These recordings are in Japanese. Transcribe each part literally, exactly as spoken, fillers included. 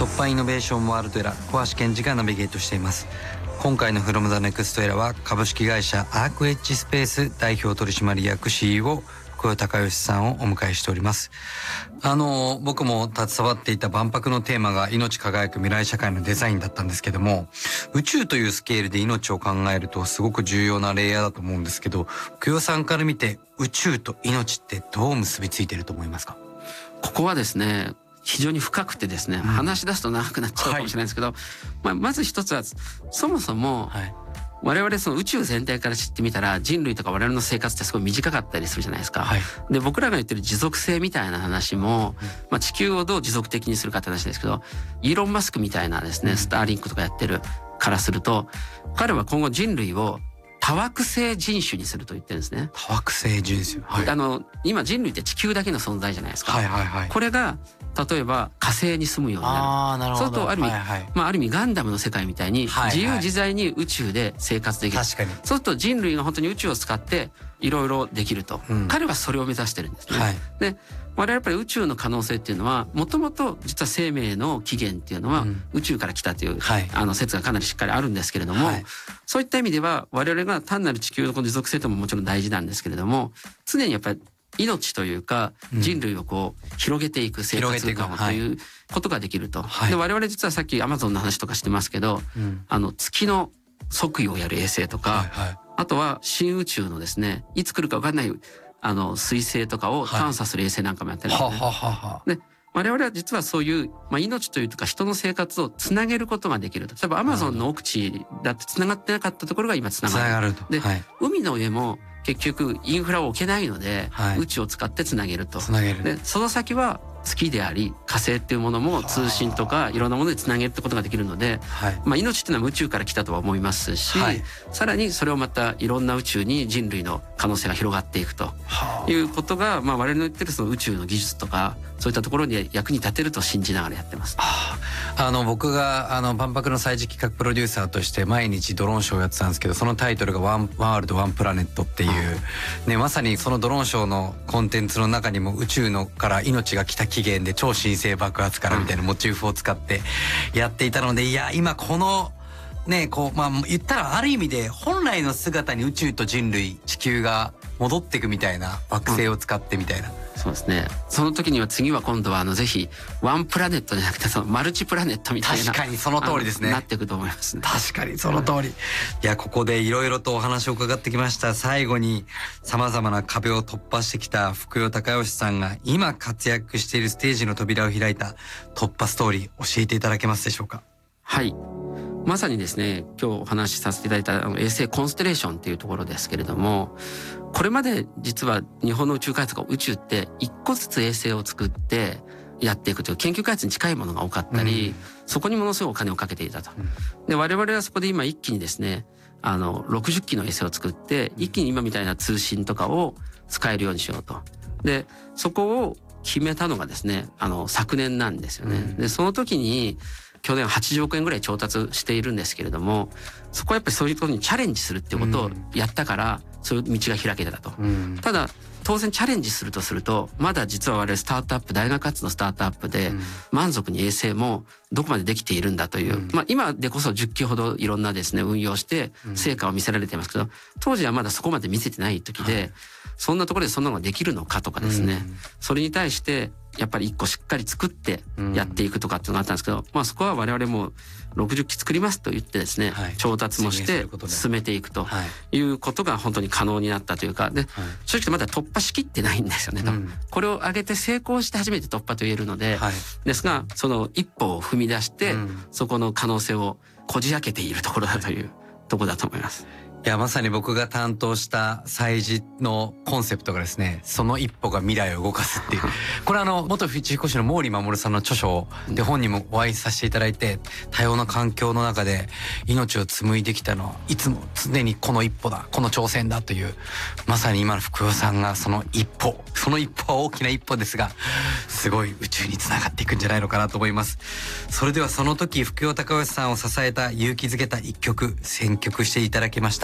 突破イノベーションワールドエラー、小橋健二がナビゲートしています。今回の From the Next Era は株式会社アークエッジスペース代表取締役 シーイーオー 福与孝義さんをお迎えしております。あの僕も携わっていた万博のテーマが命輝く未来社会のデザインだったんですけども、宇宙というスケールで命を考えるとすごく重要なレイヤーだと思うんですけど、福与さんから見て宇宙と命ってどう結びついていると思いますか？ ここはですね、非常に深くてですね、うん、話し出すと長くなっちゃうかもしれないですけど、はい、まあ、まず一つはそもそも、はい、我々その宇宙全体から知ってみたら人類とか我々の生活ってすごい短かったりするじゃないですか、はい、で僕らが言ってる持続性みたいな話も、うん、まあ、地球をどう持続的にするかって話ですけど、イーロン・マスクみたいなですね、スターリンクとかやってるからすると、彼は今後人類を多惑星人種にすると言ってるんですね。 多惑星人種、はい、 あの今人類って地球だけの存在じゃないですか、 はいはいはい、 これが例えば火星に住むようになる。 あー、なるほど。 そうするとある意味、はいはい、まあ、ある意味ガンダムの世界みたいに自由自在に宇宙で生活できる、はいはい、確かに。そうすると人類が本当に宇宙を使っていろいろできると、うん、彼はそれを目指してるんですね、はい、で我々やっぱり宇宙の可能性っていうのはもともと実は生命の起源っていうのは宇宙から来たという、うん、はい、あの説がかなりしっかりあるんですけれども、はい、そういった意味では我々が単なる地球の持続性とももちろん大事なんですけれども、常にやっぱり命というか人類をこう広げていく生活空間をということができると、はい、で我々実はさっきアマゾンの話とかしてますけど、うん、あの月の測位をやる衛星とか、はいはい、あとは新宇宙のですね、いつ来るか分かんないあの彗星とかを探査する衛星なんかもやってるんですね、はい、はははで我々は実はそういう、まあ、命というか人の生活をつなげることができると。例えばアマゾンの奥地だってつながってなかったところが今つながると。で、はい、海の上も結局インフラを置けないので、はい、宇宙を使ってつなげると。つなげる。でその先は月であり火星っていうものも通信とかいろんなものでつなげるってことができるので、はい、まあ、命っていうのは宇宙から来たとは思いますし、はい、さらにそれをまたいろんな宇宙に人類の可能性が広がっていくということが、まあ、我々の言ってるその宇宙の技術とかそういったところに役に立てると信じながらやってます。 ああの僕があの万博の祭事企画プロデューサーとして毎日ドローンショーをやってたんですけど、そのタイトルがワンワールドワンプラネットっていう、ね、まさにそのドローンショーのコンテンツの中にも宇宙のから命が来た起源で超新星爆発からみたいなモチーフを使ってやっていたので、いや今このね、こうまあ言ったらある意味で本来の姿に宇宙と人類地球が戻っていくみたいな、惑星を使ってみたいな、うん、 そうですね。その時には次は今度はあのぜひワンプラネットじゃなくてそのマルチプラネットみたいな、 確かにその通りですね、 なっていくと思いますね。 確かにその通り、はい、いやここでいろいろとお話を伺ってきました。最後にさまざまな壁を突破してきた福与孝義さんが今活躍しているステージの扉を開いた突破ストーリー教えていただけますでしょうか？ はい、まさにですね、今日お話しさせていただいたあの衛星コンステレーションっていうところですけれども、これまで実は日本の宇宙開発とか宇宙って一個ずつ衛星を作ってやっていくという研究開発に近いものが多かったり、うん、そこにものすごいお金をかけていたと、うん、で我々はそこで今一気にですね、あのろくじゅっきの衛星を作って一気に今みたいな通信とかを使えるようにしようと。でそこを決めたのがですね、あの昨年なんですよね、うん、でその時に去年はちじゅうおくえんぐらい調達しているんですけれども、そこはやっぱりそういうことにチャレンジするっていうことをやったから、そういう道が開けてたと、うん、ただ当然チャレンジするとするとまだ実は我々スタートアップ、大学発のスタートアップで満足に衛星もどこまでできているんだという、うん、まあ今でこそじゅっきほどいろんなですね運用して成果を見せられていますけど、当時はまだそこまで見せてない時で、はい、そんなところでそんなのができるのかとかですね、うん、それに対してやっぱり一個しっかり作ってやっていくとかっていうのがあったんですけど、まあそこは我々もろくじゅっき作りますと言ってですね、はい、調達もして進めていくということが本当に可能になったというか、で、はい、正直まだ突破しきってないんですよね、うん、これを上げて成功して初めて突破と言えるので、はい、ですがその一歩を踏み出して、うん、そこの可能性をこじ開けているところだというところだと思います。 いやまさに僕が担当した祭事のコンセプトがですね、その一歩が未来を動かすっていうこれあの元宇宙飛行士の毛利守さんの著書で本にもお会いさせていただいて、多様な環境の中で命を紡いできたのはいつも常にこの一歩だ、この挑戦だという、まさに今の福与さんがその一歩、その一歩は大きな一歩ですがすごい宇宙につながっていくんじゃないのかなと思います。それではその時福与孝義さんを支えた勇気づけた一曲選曲していただきました。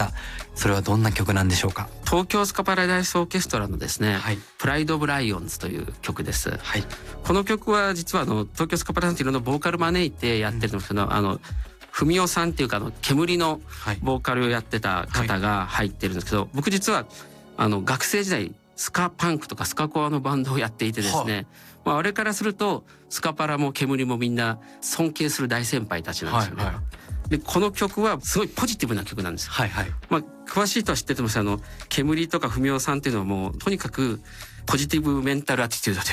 が、それはどんな曲なんでしょうか？ 東京スカパラダイスオーケストラのですね、 はい、 プライド・オブ・ライオンズという曲です。 はい、 この曲は実はあの東京スカパラダイスっていうののボーカル招いてやってるんですけど、うん、あの文雄さんっていうかあの煙のボーカルをやってた方が入ってるんですけど、はい、僕実はあの学生時代スカパンクとかスカコアのバンドをやっていてですね、はあ、まあ、あれからするとスカパラも煙もみんな尊敬する大先輩たちなんですよね。はいはい、でこの曲はすごいポジティブな曲なんですよ。はいはい、まあ、詳しい人は知っててもあの煙とか文雄さんっていうのはもうとにかくポジティブメンタルアティチュードと